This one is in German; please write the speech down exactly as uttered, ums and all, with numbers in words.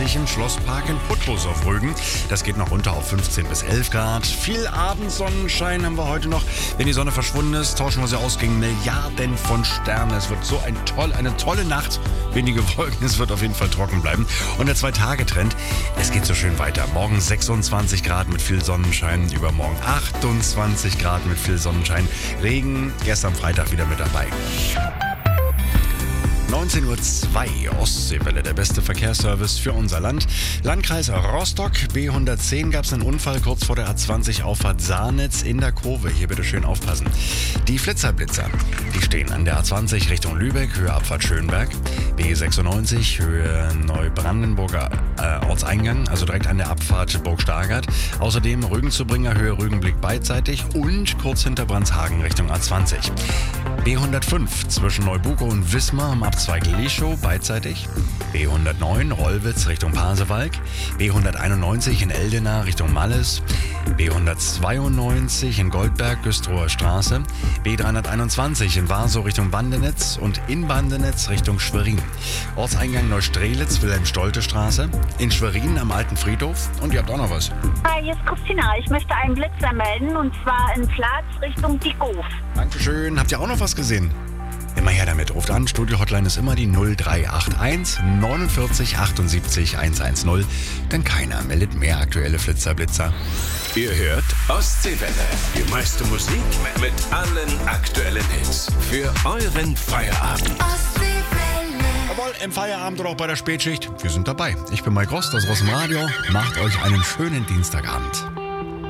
dreißig im Schlosspark in Putbus auf Rügen. Das geht noch runter auf fünfzehn bis elf Grad. Viel Abendsonnenschein haben wir heute noch. Wenn die Sonne verschwunden ist, tauschen wir sie aus gegen Milliarden von Sternen. Es wird so ein toll, eine tolle Nacht. Wenige Wolken, es wird auf jeden Fall trocken bleiben. Und der Zwei-Tage-Trend, es geht so schön weiter. Morgen sechsundzwanzig Grad mit viel Sonnenschein, übermorgen achtundzwanzig Grad mit viel Sonnenschein. Regen, erst am Freitag wieder mit dabei. neunzehn Uhr zwei, Ostseewelle, der beste Verkehrsservice für unser Land. Landkreis Rostock, B hundertzehn, gab es einen Unfall kurz vor der A zwanzig Auffahrt Saarnitz in der Kurve. Hier bitte schön aufpassen. Die Flitzerblitzer, die stehen an der A zwanzig Richtung Lübeck, Höhe Abfahrt Schönberg. B sechsundneunzig, Höhe Neubrandenburger äh, Ortseingang, also direkt an der Abfahrt Burg Stargard. Außerdem Rügen-Zubringer, Höhe Rügenblick beidseitig und kurz hinter Brandshagen Richtung A zwanzig. B hundertfünf, zwischen Neubuko und Wismar am Abzweig Lischow beidseitig. B hundertneun, Rollwitz Richtung Pasewalk. B hunderteinundneunzig in Eldena Richtung Malles. B hundertzweiundneunzig in Goldberg, Güstrower Straße. B dreihunderteinundzwanzig in Warsow Richtung Bandenetz und in Bandenetz Richtung Schwerin. Ortseingang Neustrelitz, Wilhelm-Stolte-Straße. In Schwerin am Alten Friedhof. Und ihr habt auch noch was. Hi, hier ist Christina. Ich möchte einen Blitzer melden und zwar in Platz Richtung Dickhof. Dankeschön. Habt ihr auch noch was gesehen? Immer her damit. Ruft an. Studio-Hotline ist immer die null drei acht eins neunundvierzig achtundsiebzig hundertzehn. Denn keiner meldet mehr aktuelle Flitzerblitzer. Ihr hört Ostseewelle. Die meiste Musik mit allen aktuellen Hits. Für euren Feierabend. Ostseewelle. Jawohl, im Feierabend oder auch bei der Spätschicht. Wir sind dabei. Ich bin Mike Rost, das ist aus dem Radio. Macht euch einen schönen Dienstagabend.